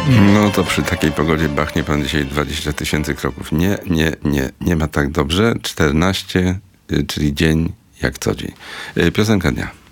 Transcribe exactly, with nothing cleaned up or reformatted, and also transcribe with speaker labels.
Speaker 1: No to przy takiej pogodzie bachnie pan dzisiaj dwadzieścia tysięcy kroków. Nie, nie, nie, nie ma tak dobrze. czternaście, czyli dzień jak co dzień. Piosenka dnia.